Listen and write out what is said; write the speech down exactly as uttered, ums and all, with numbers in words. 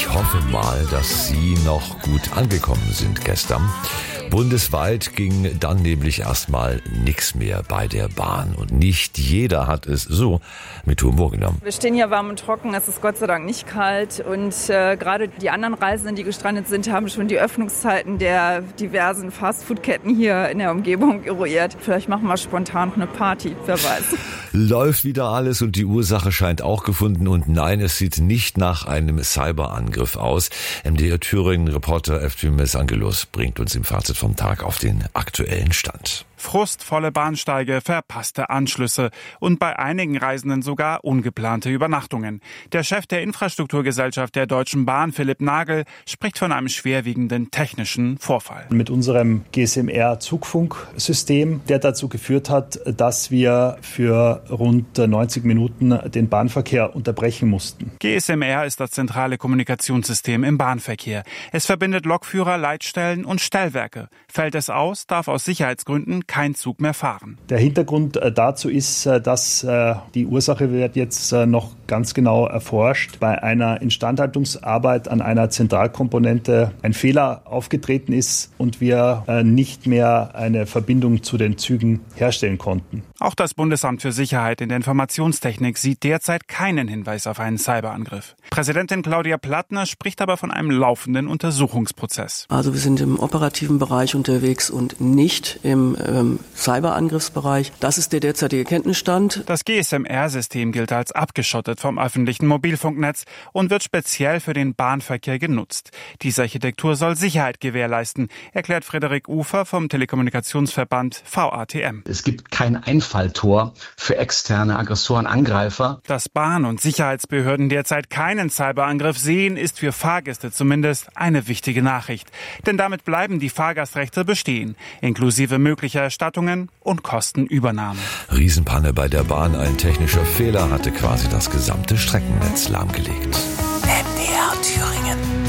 Ich hoffe mal, dass Sie noch gut angekommen sind gestern. Bundesweit ging dann nämlich erstmal nichts mehr bei der Bahn. Und nicht jeder hat es so mit Humor genommen. Wir stehen hier warm und trocken, es ist Gott sei Dank nicht kalt. Und äh, gerade die anderen Reisenden, die gestrandet sind, haben schon die Öffnungszeiten der diversen Fastfood-Ketten hier in der Umgebung eruiert. Vielleicht machen wir spontan noch eine Party, wer weiß. Läuft wieder alles und die Ursache scheint auch gefunden. Und nein, es sieht nicht nach einem Cyberangriff aus. M D R Thüringen-Reporter Efthymios Angelos bringt uns im Fazit vom Tag auf den aktuellen Stand. Frustvolle Bahnsteige, verpasste Anschlüsse und bei einigen Reisenden sogar ungeplante Übernachtungen. Der Chef der Infrastrukturgesellschaft der Deutschen Bahn, Philipp Nagel, spricht von einem schwerwiegenden technischen Vorfall. Mit unserem G S M R-Zugfunksystem, der dazu geführt hat, dass wir für rund neunzig Minuten den Bahnverkehr unterbrechen mussten. G S M R ist das zentrale Kommunikationssystem im Bahnverkehr. Es verbindet Lokführer, Leitstellen und Stellwerke. Fällt es aus, darf aus Sicherheitsgründen kein Zug mehr fahren. Der Hintergrund dazu ist, dass die Ursache wird jetzt noch ganz genau erforscht. Bei einer Instandhaltungsarbeit an einer Zentralkomponente ein Fehler aufgetreten ist und wir nicht mehr eine Verbindung zu den Zügen herstellen konnten. Auch das Bundesamt für Sicherheit in der Informationstechnik sieht derzeit keinen Hinweis auf einen Cyberangriff. Präsidentin Claudia Plattner spricht aber von einem laufenden Untersuchungsprozess. Also wir sind im operativen Bereich unterwegs und nicht im ähm, Cyberangriffsbereich. Das ist der derzeitige Kenntnisstand. Das G S M R-System gilt als abgeschottet vom öffentlichen Mobilfunknetz und wird speziell für den Bahnverkehr genutzt. Diese Architektur soll Sicherheit gewährleisten, erklärt Frederik Ufer vom Telekommunikationsverband V A T M. Es gibt kein Einfalltor für externe Aggressoren, Angreifer. Dass Bahn- und Sicherheitsbehörden derzeit keinen Cyberangriff sehen, ist für Fahrgäste zumindest eine wichtige Nachricht. Denn damit bleiben die Fahrgastrechte bestehen, inklusive möglicher Erstattungen und Kostenübernahme. Riesenpanne bei der Bahn. Ein technischer Fehler hatte quasi das gesamte Streckennetz lahmgelegt. M D R Thüringen.